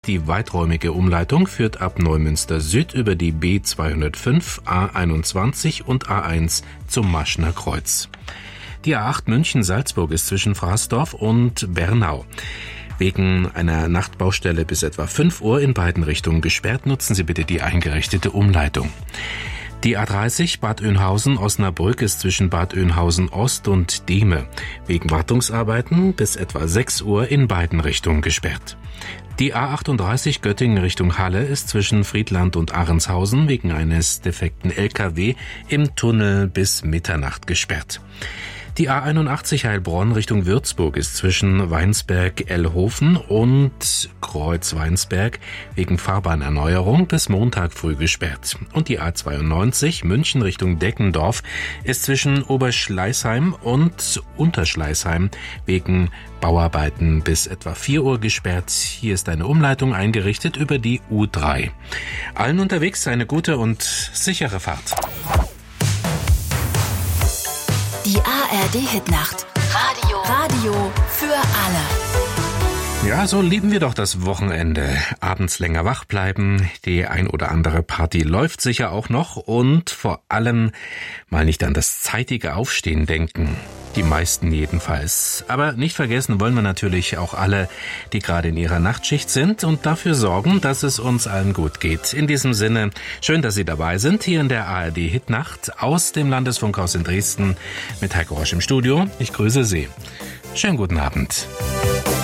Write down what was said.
Die weiträumige Umleitung führt ab Neumünster Süd über die B205, A21 und A1 zum Maschner Kreuz. Die A8 München-Salzburg ist zwischen Fraßdorf und Bernau wegen einer Nachtbaustelle bis etwa 5 Uhr in beiden Richtungen gesperrt. Nutzen Sie bitte die eingerichtete Umleitung. Die A30 Bad Oeynhausen-Osnabrück ist zwischen Bad Oeynhausen-Ost und Dehme wegen Wartungsarbeiten bis etwa 6 Uhr in beiden Richtungen gesperrt. Die A38 Göttingen Richtung Halle ist zwischen Friedland und Ahrenshausen wegen eines defekten LKW im Tunnel bis Mitternacht gesperrt. Die A81 Heilbronn Richtung Würzburg ist zwischen Weinsberg-Ellhofen und Kreuz-Weinsberg wegen Fahrbahnerneuerung bis Montag früh gesperrt. Und die A92 München Richtung Deckendorf ist zwischen Oberschleißheim und Unterschleißheim wegen Bauarbeiten bis etwa 4 Uhr gesperrt. Hier ist eine Umleitung eingerichtet über die U3. Allen unterwegs eine gute und sichere Fahrt. Die ARD-Hitnacht. Radio für alle. Ja, so lieben wir doch das Wochenende. Abends länger wach bleiben, die ein oder andere Party läuft sicher auch noch und vor allem mal nicht an das zeitige Aufstehen denken. Die meisten jedenfalls. Aber nicht vergessen wollen wir natürlich auch alle, die gerade in ihrer Nachtschicht sind und dafür sorgen, dass es uns allen gut geht. In diesem Sinne, schön, dass Sie dabei sind, hier in der ARD-Hitnacht aus dem Landesfunkhaus in Dresden mit Heiko Rosch im Studio. Ich grüße Sie. Schönen guten Abend.